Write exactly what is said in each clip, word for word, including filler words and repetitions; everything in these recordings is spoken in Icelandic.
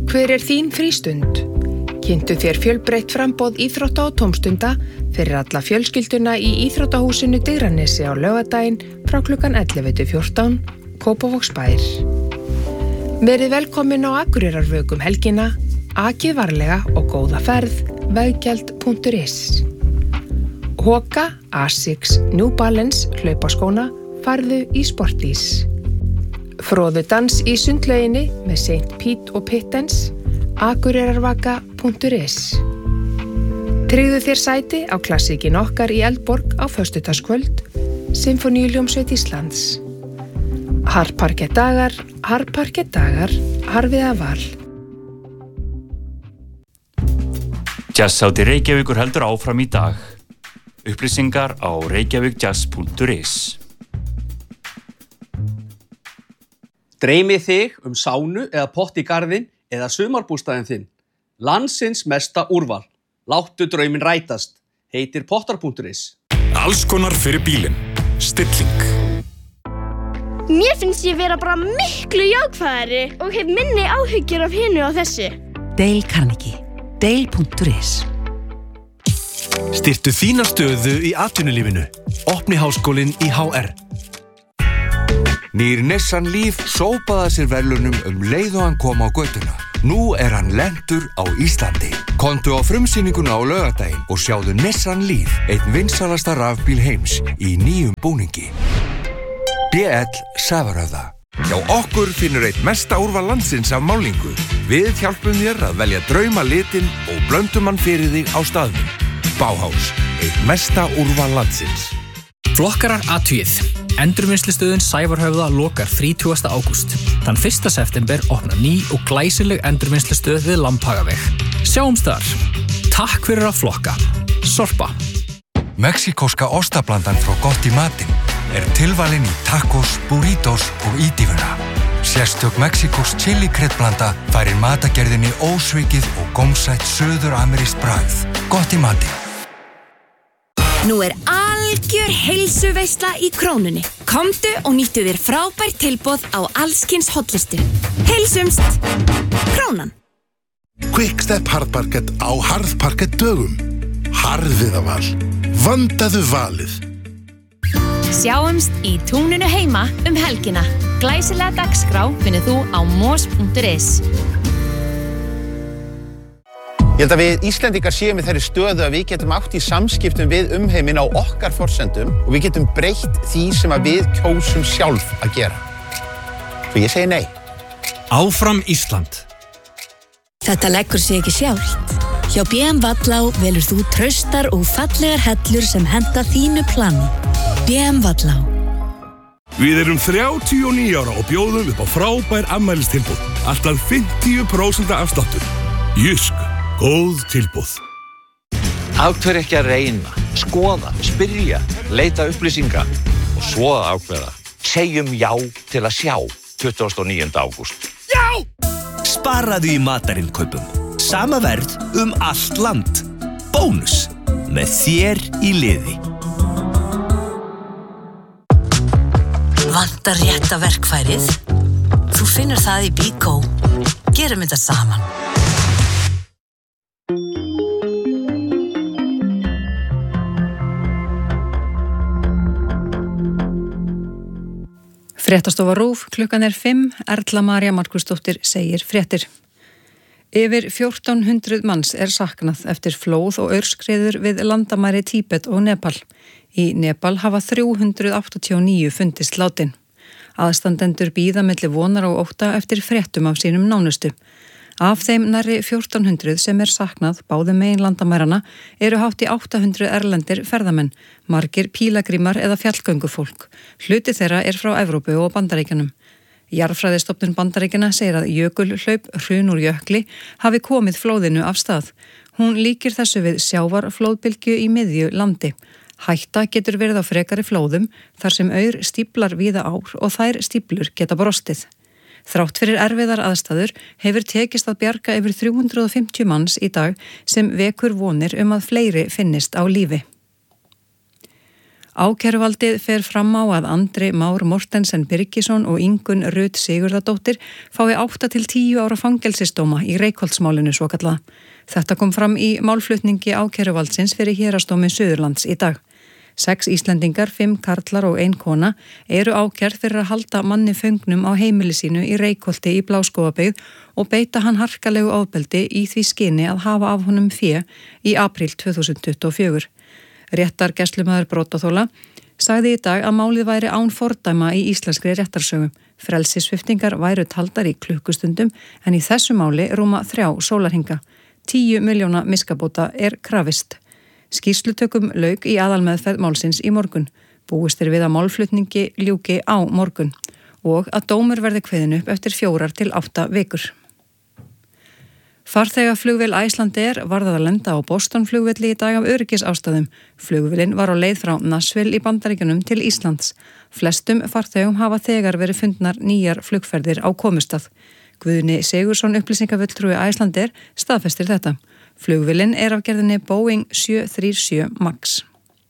Hver er þín frístund? Kynntu þér fjölbreytt framboð íþrótta og tómstunda fyrir alla fjölskylduna í Íþróttahúsinu Digranesi á laugardaginn frá klukkan ellefu til fjórtán, Kópavogsbær. Verið velkomin á Akureyrarvökum helgina, akið varlega og góða ferð, veggjald punktur is. Hoka, Asics, New Balance, hlaupaskóna, farðu í sportís. Fróðu dans í sundlauginni með Saint Pete og Pittens, akureyrarvaka punktur is. Tryggðu þér sæti á klassíkin okkar í Eldborg á föstudagskvöld, Sinfoníuhljómsveit Íslands. Harparkett dagar, harparkett dagar, harfiða val. Jazzhátíð Reykjavíkur heldur áfram í dag. Upplýsingar á reykjavíkjazz punktur is. Dreymið þig um sánu eða pott í garðinn eða sumarbústaðinn þinn. Landsins mesta úrval. Láttu drauminn rætast. Heitir pottar punktur is. Alls konar fyrir bílinn. Stilling. Mér finnst ég vera bara miklu jákvæðari og hef minni áhyggjur af hinu á þessu. Dale Carnegie. Dale punktur is. Styrktu þína stöðu í atvinnulífinu. Opni háskólinn í H R. Nýr Nissan Leaf sópaði sér verðlaunum um leið og hann kom á götuna. Nú er hann lentur á Íslandi. Komdu á frumsýninguna á laugardaginn og sjáðu Nissan Leaf, einn vinsælasta rafbíl heims í nýjum búningi. B L Safarhöfða. Hjá okkur finnur eitt mesta úrval landsins af málingu. Við hjálpum þér að velja drauma litin og blöndum hann fyrir þig á staðnum. Bauhaus, eitt mesta úrval landsins. Flokkarar athugið. Endurvinnslustöðin Sævarhöfða lokar þrítugasta ágúst. Þann fyrsta september opnar ný og glæsileg endurvinnslustöð við Lambhagaveg. Sjáumst þar. Takk fyrir að flokka. Sorpa. Mexíkóska ostablandan frá Gott í matinn er tilvalin í tacos, burritos og ídífuna. Sérstök Mexíkós chili kryddblanda færir matagerðinni ósvikið og gómsætt söður-amerískt bragð. Gott í matinn. Nú er algjör heilsuveisla í Krónunni. Komdu og nýttu þér frábært tilboð á allskyns hollustu. Heilsumst! Krónan. Quickstep harðparkett á harðparkett dögum. Harðviða val. Vandaðu valið. Sjáumst í túninu heima um helgina. Glæsilega dagskrá finnur þú á mos punktur is. Ég held að við Íslendingar séum í þeirri stöðu að við getum átt í samskiptum við umheiminn á okkar forsendum og við getum breytt því sem að við kjósum sjálf að gera. Og ég segi nei. Áfram Ísland. Þetta leggur sig ekki sjálft. Hjá B M Vallá velur þú traustar og fallegar hellur sem henta þínu plani. B M Vallá. Við erum þrjátíu og níu ára og bjóðum upp á frábær afmælistilboð. Alltaf fimmtíu prósent afsláttur. Jysk. Góð tilboð. Af hverju ekki að reyna, skoða, spyrja, leita upplýsinga og svo að ákveða. Segjum já til að sjá tuttugasta og níunda ágúst. Já! Sparaðu í matarinkaupum. Sama verð um allt land. Bónus. Með þér í liði. Vantar rétta verkfærið? Þú finnur það í Bíkó. Gerum þetta saman. Fréttastofa RÚV, klukkan er fimm, Erla María Markusdóttir segir fréttir. Yfir fjórtán hundruð manns er saknað eftir flóð og aurskriður við landamæri Tíbet og Nepal. Í Nepal hafa þrjú hundruð áttatíu og níu fundist látin. Aðstandendur bíða milli vonar og ótta eftir fréttum af sínum nánustu. Af þeim nærri fjórtán hundruð sem er saknað báðum megin landamærana eru hátt í átta hundruð erlendir ferðamenn, margir pílagrímar eða fjallgöngufólk. Hluti þeirra er frá Evrópu og Bandaríkjunum. Jarðfræðistofnun Bandaríkjanna segir að jökulhlaup hrun úr jökli hafi komið flóðinu af stað. Hún líkir þessu við sjávarflóðbylgju í miðju landi. Hætta getur verið á frekari flóðum þar sem aur stíflar víða ár og þær stíflur geta brostið. Þrátt fyrir erfiðar aðstæður hefur tekist að bjarga yfir þrjú hundruð og fimmtíu manns í dag sem vekur vonir um að fleiri finnist á lífi. Ákæruvaldið fer fram á að Andri Már Mortensen Birgisson og Ingunn Rut Sigurðardóttir fái átta til tíu ára fangelsisdóma í Reykholtsmálinu svokallaða. Þetta kom fram í málflutningi ákæruvaldsins fyrir Héraðsdómi Suðurlands í dag. Sex Íslendingar, fimm karlar og ein kona eru ákærð fyrir að halda manni föngnum á heimili sínu í Reykholti í Bláskógabyggð og beita hann harkalegu ofbeldi í því skyni að hafa af honum fé í apríl tvö þúsund tuttugu og fjögur. Réttar gæslumaður brotaþola sagði í dag að málið væri án fordæma í íslenskri réttarsögu. Frelsissviptingar væru taldar í klukkustundum en í þessu máli rúma þrjá sólarhinga. Tíu miljóna miskabóta er krafist. Skýrslutökum lauk í aðalmeðferð málsins í morgun. Búist er við að málflutningi ljúki á morgun og að dómur verði kveðin upp eftir fjórar til átta vikur. Farþegaflugvél Icelandair varð að lenda á Boston flugvelli í dag af öryggisástæðum. Flugvélin var á leið frá Nashville í Bandaríkjunum til Íslands. Flestum farþegum hafa þegar verið fundnar nýjar flugferðir á komustað. Guðni Sigursson upplýsingafulltrúi Icelandair staðfestir þetta. Flugvélin er af gerðinni Boeing sjö þrjú sjö Max.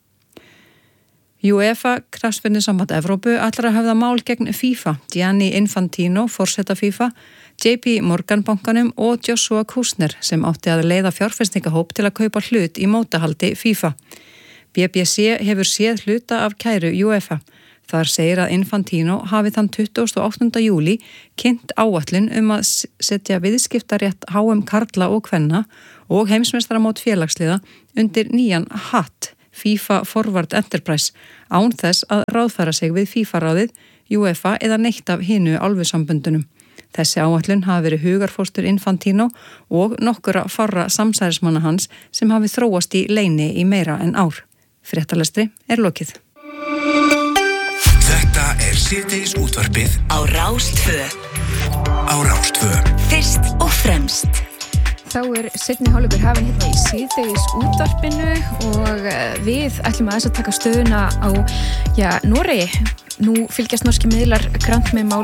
UEFA, knattspyrnusamband Evrópu, ætlar að höfða mál gegn FIFA, Gianni Infantino, forseta FIFA, J P Morgan bankanum og Joshua Kusner sem átti að leiða fjárfestingahóp til að kaupa hlut í mótahaldi FIFA. B B C hefur séð hluta af kæru UEFA. Þar segir að Infantino hafi þann tuttugasta og áttunda júlí kynnt áætlun um að setja viðskiptarétt H M karla og kvenna og heimsmeistaramót félagsliða undir nýjan hatt FIFA Forward Enterprise án þess að ráðfæra sig við FIFA-ráðið, UEFA eða neitt af hinu álfusamböndunum. Þessi áætlun hafi verið hugarfóstur Infantino og nokkura fárra samsærismanna hans sem hafi þróast í leyni í meira en ár. Fréttalestri er lokið. Þetta er síðdegis útvarpið á Rás tvö. Á Rás tvö. Fyrst og fremst. Þá er seinni hálfleikur hafinn hérna í síðdegis útvarpinu og við ætlum aðeins að taka stöðuna á já, Noregi. Nú fylgjast norski miðlar grannt með mál